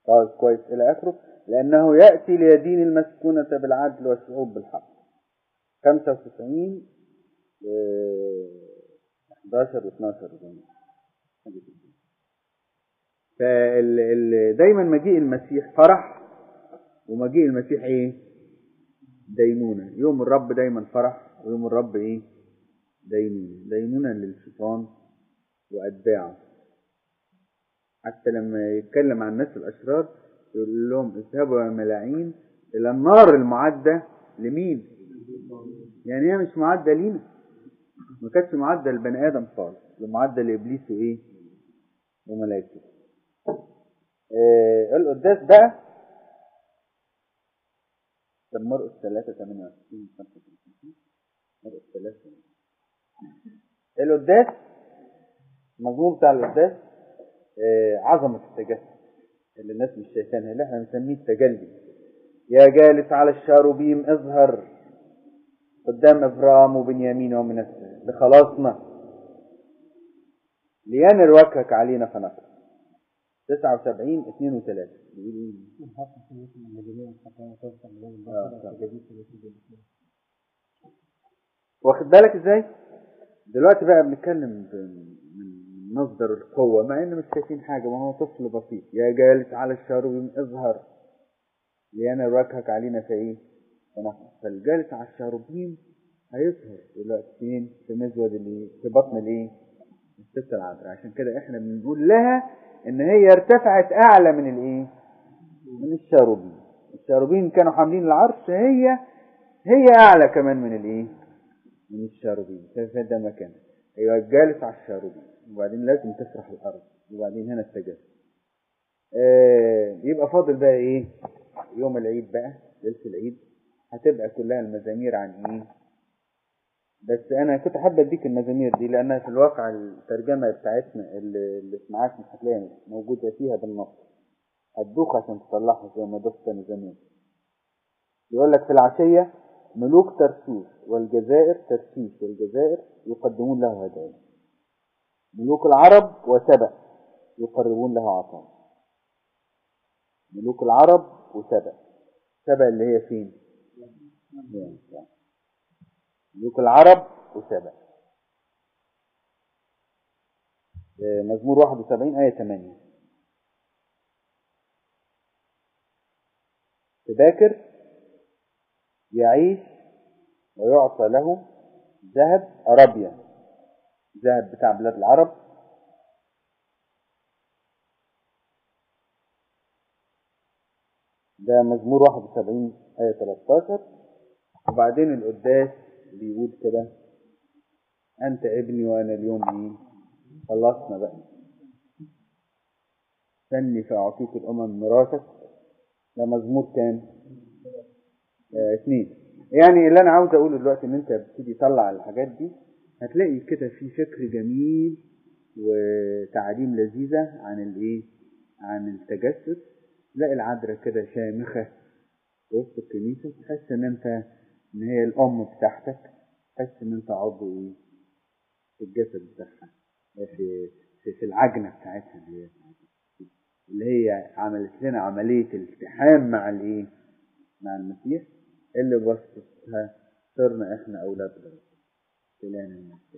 طيب كويس إلى آخره. لأنه يأتي ليدين المسكونة بالعدل والشعوب بالحق. 95 11 و12. دايما مجيء المسيح فرح، ومجيء المسيح ايه؟ دينونة. يوم الرب دايما فرح، ويوم الرب ايه؟ دينونة. دينونة للشيطان وأتباعه. حتى لما يتكلم عن الناس الأشرار يقول لهم اذهبوا يا ملاعين إلى النار المعدة لمين؟ يعني هي مش معدة لينا، ما كانتش معدة لبني آدم خالص، المعدة لإبليس وإيه؟ وملائكته. القداس بقى طب مرقس 3:28 55. مرقس 3. القداس المزمور بتاع القداس عظمة التجسد اللي الناس مش شايفينها، اللي احنا بنسميه التجلي. يا جالس على الشاروبيم اظهر قدام ابرام وبنيامين ومنسى لخلاصنا لينر وجهك علينا فنقر. 79 2 و3 بيقول ايه؟ واخد بالك ازاي؟ دلوقتي بقى بنتكلم من مصدر القوة، مع ان مش شايفين حاجة، ما هو طفل بسيط. يا جالس على الشاروبيم اظهر لينر وجهك علينا في ايه؟ فنقر. فالجالس على الشاروبيم هيظهر دلوقتي فين؟ في مزود في بطن الايه؟ الست العذراء. عشان كده احنا بنقول لها ان هي ارتفعت اعلى من الايه؟ من الشاروبين. الشاروبين كانوا حاملين العرش، هي اعلى كمان من الايه؟ من الشاروبين. فده مكان ايوه الجالس على الشاروبين. وبعدين لازم تفرح الارض، وبعدين هنا التجسد. يبقى فاضل بقى ايه؟ يوم العيد بقى، ليله العيد هتبقى كلها المزامير عن ايه؟ بس انا كنت حابب اديك المزامير دي لانها في الواقع الترجمه بتاعتنا اللي معاك مش هتلاقيها موجوده فيها بالنص، هتدوخ عشان تطلعها زي ما دوختني زمان. يقول لك في العشيه ملوك ترشيش والجزائر يقدمون له هدايا. ملوك العرب وسبأ يقربون له عطايا. ملوك العرب وسبأ. سبأ اللي هي فين؟ ملوك العرب وسبأ. مزمور 71 آية 8. تباكر يعيش ويعطى له ذهب أرابيا، ذهب بتاع بلاد العرب. ده مزمور 71 آية 13. وبعدين القداس بيقول كده: أنت ابني وأنا اليوم إيه؟ خلصنا بقى. سني فأعطيك الأمم ميراثك. ده مزمور كام؟ 2. يعني اللي أنا عاوز أقوله دلوقتي إن أنت بتيجي تطلع الحاجات دي هتلاقي كده في فكر جميل وتعليم لذيذة عن الإيه؟ عن التجسد. تلاقي العذراء كده شامخة وسط الكنيسة، تحس إن هي الأم بتاعتك، تحس إن أنت عضو إيه؟ في الجسد بتاعها، في العجنة بتاعتها اللي هي عملت لنا عملية الالتحام مع الإيه؟ مع المسيح اللي بسطتها صرنا إحنا أولاد ربنا.